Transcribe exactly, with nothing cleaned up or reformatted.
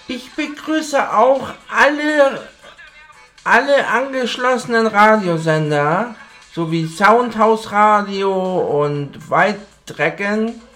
Ich begrüße auch alle, alle angeschlossenen Radiosender, sowie Soundhouse Radio und White Dragon.